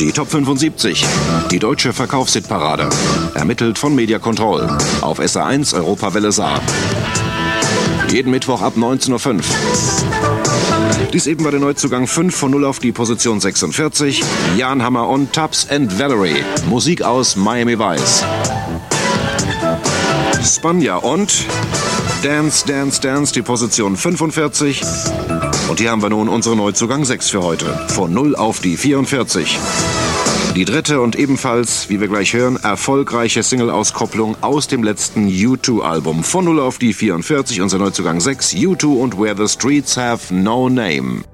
Die Top 75, die deutsche Verkaufshitparade, ermittelt von Media Control, auf SR1 Europawelle Saar. Jeden Mittwoch ab 19:05 Uhr. Dies eben war der Neuzugang 5 von 0 auf die Position 46, Jan Hammer und Tubbs and Valerie, Musik aus Miami Vice. Spanja und Dance, Dance, Dance, die Position 45. Und hier haben wir nun unsere Neuzugang 6 für heute, von 0 auf die 44. Die dritte und ebenfalls, wie wir gleich hören, erfolgreiche Single-Auskopplung aus dem letzten U2-Album. Von 0 auf die 44, unser Neuzugang 6, U2 und Where the Streets Have No Name.